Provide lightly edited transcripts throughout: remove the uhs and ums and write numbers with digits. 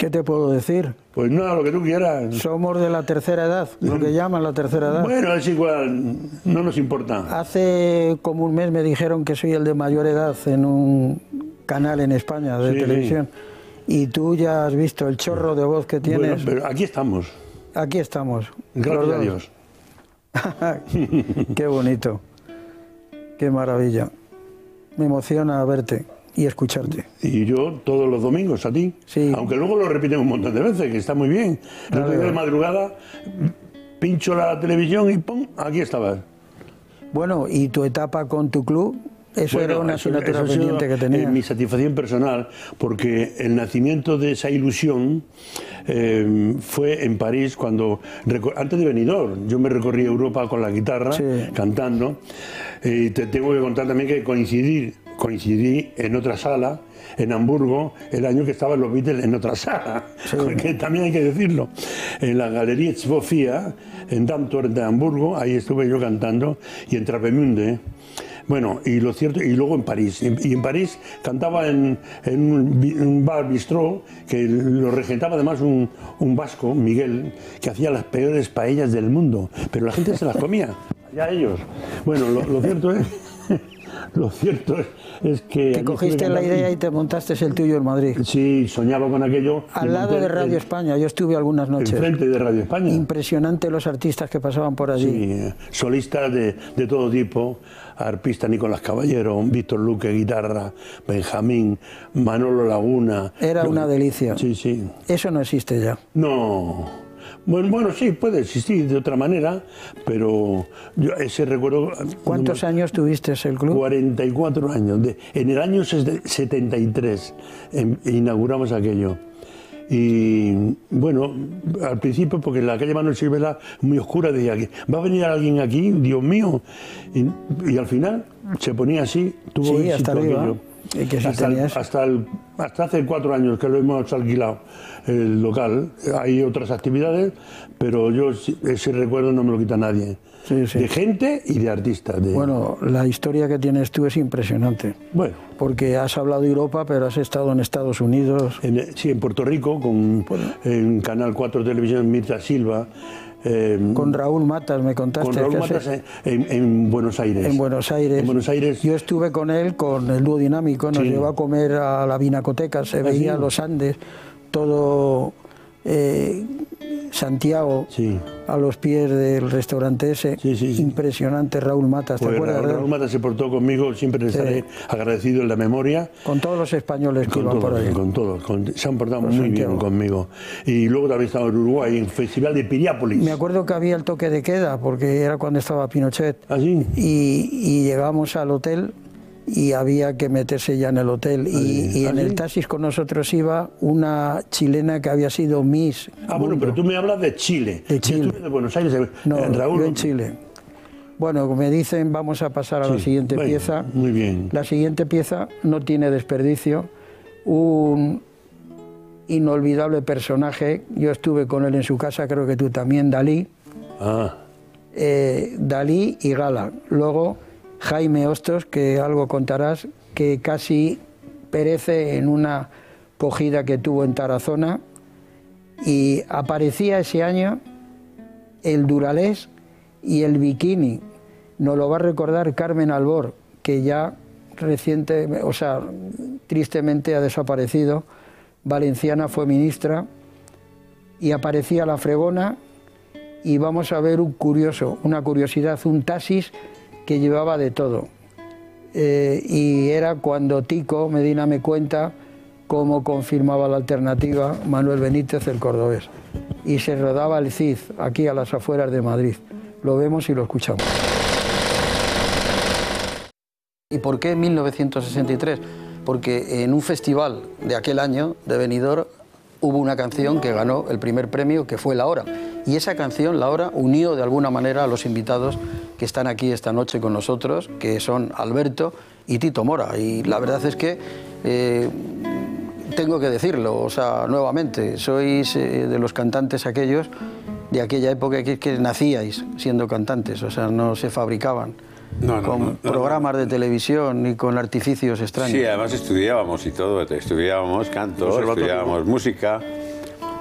¿Qué te puedo decir? Pues nada, lo que tú quieras. Somos de la tercera edad, lo que llaman la tercera edad. Bueno, es igual, no nos importa. Hace como un mes me dijeron que soy el de mayor edad en un canal en España de televisión. Y tú ya has visto el chorro de voz que tienes. Bueno, pero aquí estamos. Aquí estamos. Gracias a Dios. Qué bonito. Qué maravilla. Me emociona verte y escucharte. Y yo todos los domingos a ti. Sí. Aunque luego lo repiten un montón de veces, que está muy bien. El otro día de madrugada pincho la televisión y ¡pum! Aquí estabas. Bueno, ¿y tu etapa con tu club? Eso Bueno, era una asignatura pendiente que tenías. Mi satisfacción personal, porque el nacimiento de esa ilusión fue en París, cuando antes de Benidorm. Yo me recorrí Europa con la guitarra, cantando. Y te tengo que contar también que coincidí en otra sala, en Hamburgo, el año que estaban los Beatles en otra sala, porque también hay que decirlo, en la Galería Sofía, en Dammtor de Hamburgo, ahí estuve yo cantando, y en Travemünde. Bueno, y lo cierto, y luego en París. Y en París cantaba en un bar bistró, que lo regentaba además un vasco, Miguel, que hacía las peores paellas del mundo, pero la gente se las comía, ya ellos. Bueno, lo cierto es... Lo cierto es que... Que cogiste la idea y te montaste el tuyo en Madrid. Sí, soñaba con aquello. Al lado de Radio España, yo estuve algunas noches. Enfrente de Radio España. Impresionante los artistas que pasaban por allí. Sí, solistas de todo tipo, arpistas Nicolás Caballero, Víctor Luque, guitarra, Benjamín, Manolo Laguna. Era una delicia. Sí, sí. Eso no existe ya. No. Bueno, sí, puede existir de otra manera, pero yo ese recuerdo... ¿Cuántos años tuviste el club? 44 años. En el año 73 inauguramos aquello. Y bueno, al principio, porque la calle Manuel Silvela, muy oscura, decía que va a venir alguien aquí, Dios mío. Y al final se ponía así, tuvo éxito hasta arriba. Aquello. Que si Hasta hace 4 años que lo hemos alquilado el local. Hay otras actividades, pero yo ese recuerdo no me lo quita nadie. Sí, sí. De gente y de artistas. Bueno, la historia que tienes tú es impresionante. Bueno. Porque has hablado de Europa, pero has estado en Estados Unidos. Sí, en Puerto Rico, en Canal 4 Televisión, Mirta Silva. Con Raúl Matas me contaste. Con Raúl Matas en Buenos Aires. En Buenos Aires. En Buenos Aires. Yo estuve con él, con el dúo dinámico, nos llevó a comer a la Vinacoteca, se veía los Andes, todo Santiago, a los pies del restaurante ese. Impresionante, Raúl Matas. ¿Te acuerdas? Raúl Matas se portó conmigo, siempre le estaré agradecido en la memoria. Con todos los españoles que iban por ahí. Con todos, se han portado muy bien conmigo. Y luego también estaba en Uruguay, en el Festival de Piriápolis. Me acuerdo que había el toque de queda, porque era cuando estaba Pinochet. ¿Ah, sí? Y llegamos al hotel y había que meterse ya en el hotel. Y en el taxis con nosotros iba una chilena que había sido Miss. Bueno, pero tú me hablas de Chile. De Chile. Yo estuve de Buenos Aires, no, Raúl. Yo en Chile. Bueno, me dicen, vamos a pasar a la siguiente pieza. Muy bien. La siguiente pieza no tiene desperdicio. Un inolvidable personaje. Yo estuve con él en su casa, creo que tú también, Dalí. Dalí y Gala. Luego Jaime Hostos, que algo contarás, que casi perece en una cogida que tuvo en Tarazona, y aparecía ese año el Duralés y el Bikini. Nos lo va a recordar Carmen Albor, que ya tristemente ha desaparecido. Valenciana, fue ministra, y aparecía la Fregona, y vamos a ver una curiosidad, un taxis que llevaba de todo. Y era cuando Tico Medina me cuenta cómo confirmaba la alternativa Manuel Benítez, el cordobés. Y se rodaba el Cid, aquí a las afueras de Madrid. Lo vemos y lo escuchamos. ¿Y por qué 1963? Porque en un festival de aquel año, de Benidorm, hubo una canción que ganó el primer premio, que fue La Hora. Y esa canción, La Hora, unió de alguna manera a los invitados que están aquí esta noche con nosotros, que son Alberto y Tito Mora. Y la verdad es que tengo que decirlo, nuevamente, sois de los cantantes aquellos de aquella época que nacíais siendo cantantes, no se fabricaban. Con programas de televisión y con artificios extraños. Sí, además estudiábamos y todo, estudiábamos canto, estudiábamos música,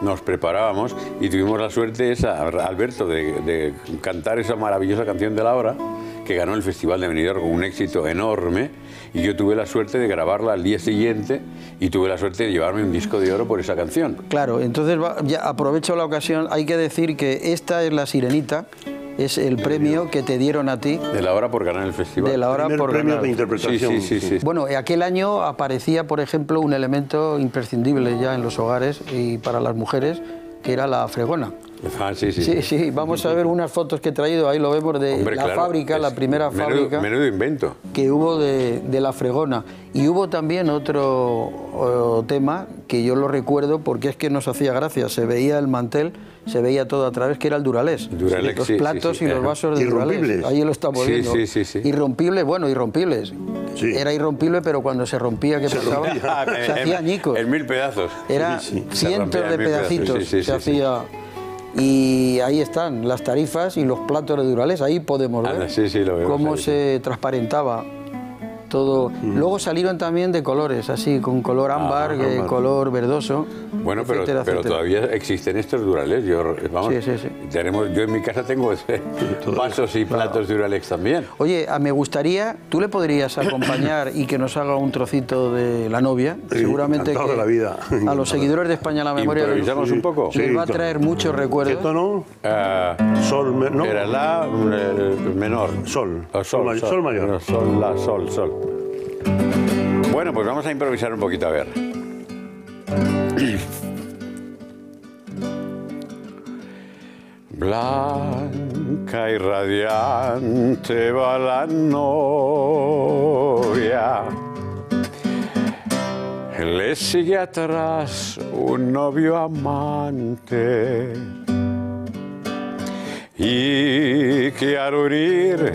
nos preparábamos y tuvimos la suerte Alberto, de cantar esa maravillosa canción de la hora, que ganó el Festival de Benidorm con un éxito enorme, y yo tuve la suerte de grabarla al día siguiente y tuve la suerte de llevarme un disco de oro por esa canción. Claro, entonces ya aprovecho la ocasión, hay que decir que esta es La Sirenita, es el premio que te dieron a ti. De la hora por ganar el festival. De la hora por premio ganar. de interpretación. Sí. Bueno, aquel año aparecía, por ejemplo, un elemento imprescindible ya en los hogares y para las mujeres, que era la fregona. Sí, vamos a ver unas fotos que he traído, ahí lo vemos de fábrica, la primera fábrica. Menudo invento. Que hubo de la fregona. Y hubo también otro tema que yo lo recuerdo porque es que nos hacía gracia, se veía el mantel, se veía todo a través, que era el Duralex. Los platos y los vasos de Duralex. Ahí lo estamos viendo. Sí. Irrompibles, bueno, irrompibles. Sí. Era irrompible, pero cuando se rompía, ¿qué pasaba? Se hacía añicos. En 1000 pedazos. Era cientos de pedacitos. Se hacía... Y ahí están las tarifas y los platos de Duralex, ahí podemos ver lo vemos, cómo se transparentaba todo. Luego salieron también de colores, así, con color ámbar, color verdoso. Bueno, etcétera, pero todavía existen estos Duralex. Yo en mi casa tengo vasos y platos de Duralex también. Oye, me gustaría, tú le podrías acompañar y que nos haga un trocito de La novia. Seguramente que la vida. A los seguidores de España la memoria ¿Improvisamos un poco? Les va a traer muchos recuerdos. ¿Qué tono? Sol menor. Era la menor. Sol. Sol mayor. Sol. Bueno, pues vamos a improvisar un poquito, a ver. Blanca y radiante va la novia, le sigue atrás un novio amante, y que al huir